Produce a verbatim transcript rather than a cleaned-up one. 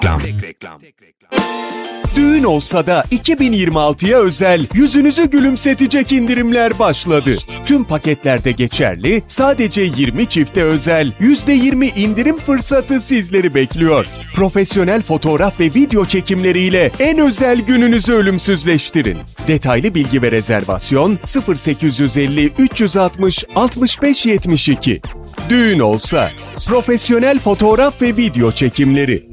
Düğün olsa da iki bin yirmi altıya özel yüzünüzü gülümsetecek indirimler başladı. Tüm paketlerde geçerli, sadece yirmi çifte özel yüzde yirmi indirim fırsatı sizleri bekliyor. Profesyonel fotoğraf ve video çekimleriyle en özel gününüzü ölümsüzleştirin. Detaylı bilgi ve rezervasyon sıfır sekiz yüz elli üç yüz altmış altmış beş yetmiş iki. Düğün olsa, profesyonel fotoğraf ve video çekimleri.